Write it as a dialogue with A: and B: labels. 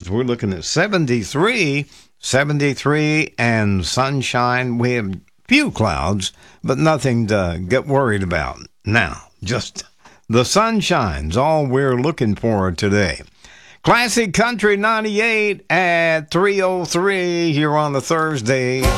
A: clouds. We're looking at 73 and sunshine. We have few clouds, but nothing to get worried about. Now, just the sunshine's all we're looking for today. Classic Country 98 at 3:03 here on a Thursday.